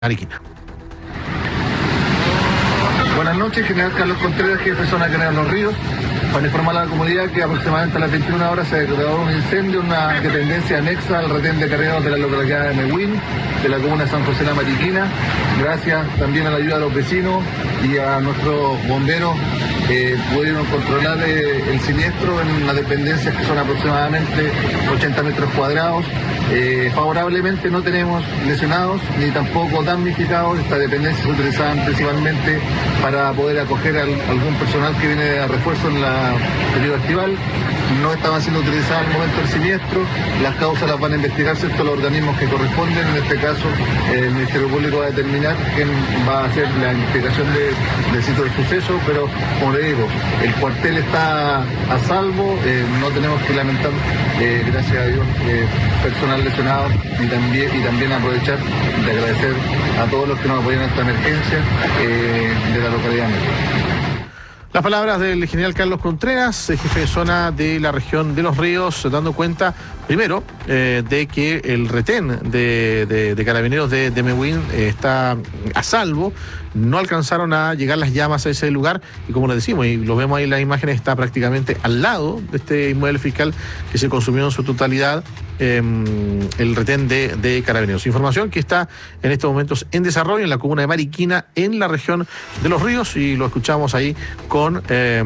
Mariquina. Buenas noches, General Carlos Contreras, jefe de zona de Los Ríos. Para informar a la comunidad que aproximadamente a las 21 horas se declaró un incendio en una dependencia anexa al retén de Carabineros de la localidad de Mewin, de la comuna de San José de la Mariquina. Gracias también a la ayuda de los vecinos y a nuestros bomberos pudieron controlar el siniestro en unas dependencias que son aproximadamente 80 metros cuadrados. Favorablemente no tenemos lesionados ni tampoco damnificados. Estas dependencias se utilizaban principalmente para poder acoger a algún personal que viene a refuerzo en la periodo estival. No estaban siendo utilizadas al momento del siniestro. Las causas las van a investigar los organismos que corresponden. En este caso, el Ministerio Público va a determinar quién va a hacer la investigación del sitio del suceso, pero como le digo, el cuartel está a salvo, no tenemos que lamentar, gracias a Dios, personal lesionado y también aprovechar de agradecer a todos los que nos apoyan en esta emergencia de la localidad. Las palabras del general Carlos Contreras, jefe de zona de la región de Los Ríos, dando cuenta, primero, de que el retén de Carabineros de Mewin está a salvo. No alcanzaron a llegar las llamas a ese lugar y, como le decimos, y lo vemos ahí en las imágenes, está prácticamente al lado de este inmueble fiscal que se consumió en su totalidad el retén de Carabineros. Información que está en estos momentos en desarrollo en la comuna de Mariquina, en la región de Los Ríos, y lo escuchamos ahí con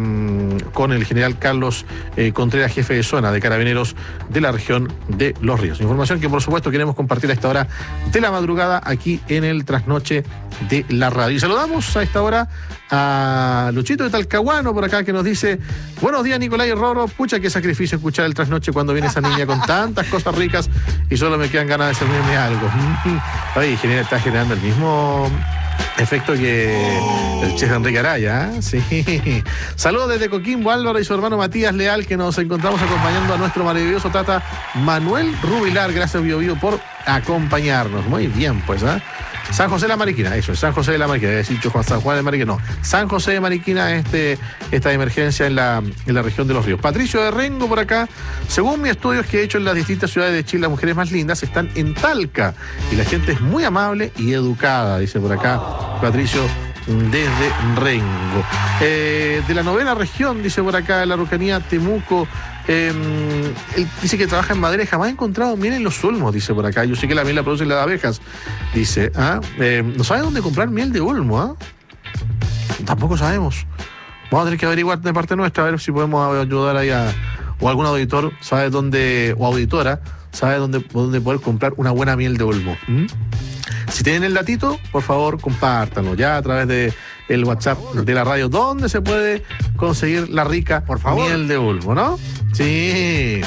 el general Carlos Contreras, jefe de zona de Carabineros de la región de Los Ríos. Información que, por supuesto, queremos compartir a esta hora de la madrugada aquí en el Trasnoche de la Radio. Y saludamos a esta hora a Luchito de Talcahuano por acá, que nos dice: buenos días, Nicolás y Roro. Pucha, qué sacrificio escuchar el Trasnoche cuando viene esa niña con tantas cosas ricas y solo me quedan ganas de servirme algo. Oye, ingeniero, está generando el mismo efecto que el chef Enrique Araya, ¿eh? Sí. Saludos desde Coquimbo, Álvaro y su hermano Matías Leal, que nos encontramos acompañando a nuestro maravilloso tata Manuel Rubilar. Gracias, Bio Bio, por acompañarnos. Muy bien, pues, ¿eh? San José de la Mariquina, eso es San José de la Mariquina, he dicho San Juan de Mariquina, no, San José de Mariquina, esta emergencia en la región de Los Ríos. Patricio de Rengo por acá: según mis estudios que he hecho en las distintas ciudades de Chile, las mujeres más lindas están en Talca y la gente es muy amable y educada, dice por acá Patricio desde Rengo. De la 9ª región, dice por acá, de la Araucanía, Temuco. Él dice que trabaja en madera y jamás ha encontrado miel en los olmos, dice por acá. Yo sé que la miel la producen las abejas, dice. No sabe dónde comprar miel de olmo, Tampoco sabemos. Vamos a tener que averiguar de parte nuestra, a ver si podemos ayudar ahí o algún auditor sabe dónde, o auditora sabe dónde poder comprar una buena miel de olmo. Si tienen el datito, por favor, compártanlo ya a través de el WhatsApp de la radio, donde se puede conseguir la rica, por favor, miel de olmo, ¿no? Sí,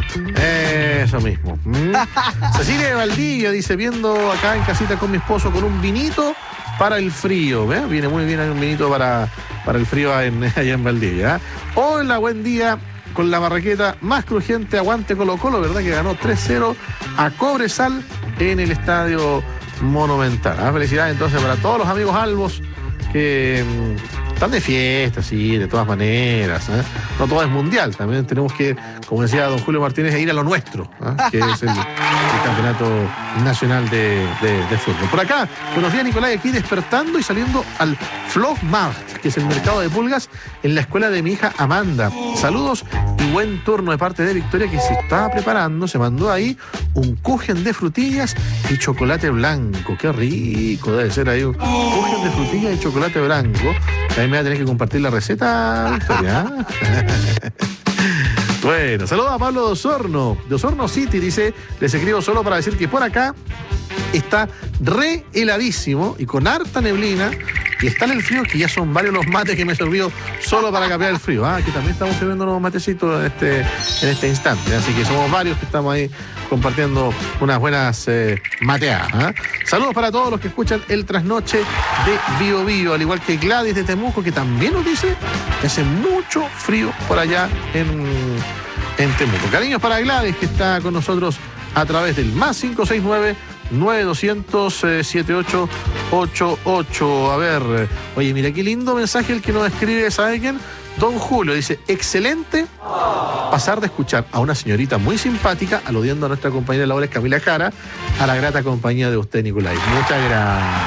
eso mismo. Cecilia de Valdivia dice: viendo acá en casita con mi esposo con un vinito para el frío. Viene muy bien, hay un vinito para el frío allá en Valdivia. Hola, buen día. Con la marraqueta más crujiente, aguante Colo Colo, ¿verdad? Que ganó 3-0 a Cobresal en el Estadio Monumental. Felicidades entonces para todos los amigos albos que están de fiesta, sí, de todas maneras. No todo es mundial, también tenemos que, como decía don Julio Martínez, ir a lo nuestro, que es el campeonato nacional de fútbol. Por acá, buenos días, Nicolás, aquí despertando y saliendo al Flogmart, que es el mercado de pulgas en la escuela de mi hija Amanda. Saludos y buen turno de parte de Victoria, que se estaba preparando, se mandó ahí un kuchen de frutillas y chocolate blanco. Qué rico debe ser ahí un kuchen de frutillas y chocolate blanco. También me va a tener que compartir la receta, Victoria. Bueno, saludos a Pablo de Osorno City, dice: les escribo solo para decir que por acá está re heladísimo y con harta neblina, y está en el frío, que ya son varios los mates que me he servido solo para capear el frío. Que también estamos sirviendo unos matecitos en este instante, así que somos varios que estamos ahí compartiendo unas buenas mateadas. Saludos para todos los que escuchan el Trasnoche de Bio Bio, al igual que Gladys de Temuco, que también nos dice que hace mucho frío por allá en Temuco. Cariños para Gladys, que está con nosotros a través del +569 9-200-7888. A ver, oye, mira qué lindo mensaje el que nos escribe, ¿sabe quién? Don Julio dice, excelente pasar de escuchar a una señorita muy simpática, aludiendo a nuestra compañera de labores Camila Jara, a la grata compañía de usted, Nicolás. Muchas gracias.